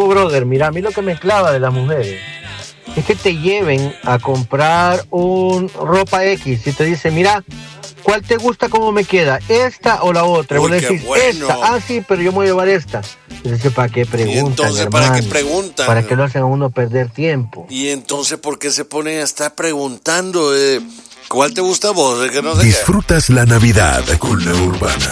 brother, mira, a mí lo que me clava de las mujeres es que te lleven a comprar un ropa X y te dicen, mira, ¿cuál te gusta cómo me queda? ¿Esta o la otra? Y vos le decís, bueno. esta, sí, pero yo me voy a llevar esta. Entonces, ¿para qué preguntan? ¿Y entonces hermano? para qué preguntan? Para que lo hacen a uno perder tiempo. Y entonces, ¿por qué se ponen a estar preguntando? ¿Cuál te gusta a vos? Que no sé Disfrutas la Navidad con La Urbana.